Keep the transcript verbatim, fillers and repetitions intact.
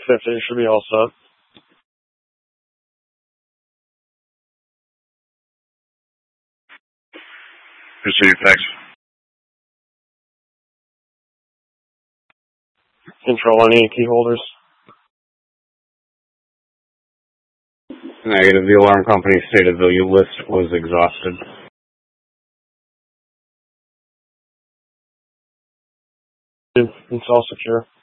fifty. Should be all set. Received, thanks. Control any key holders? Negative. The alarm company stated the list was exhausted. It's all secure.